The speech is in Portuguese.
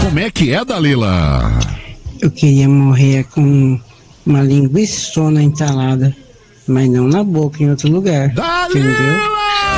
Como é que é, Dalila? Eu queria morrer com uma linguiçona entalada, mas não na boca, em outro lugar. Dalila! Entendeu?